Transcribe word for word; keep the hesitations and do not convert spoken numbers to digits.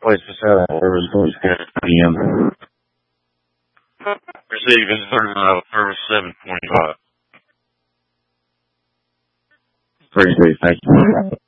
Place for seven service voice P M. Receiving service seven twenty-five. Pretty good, thank you.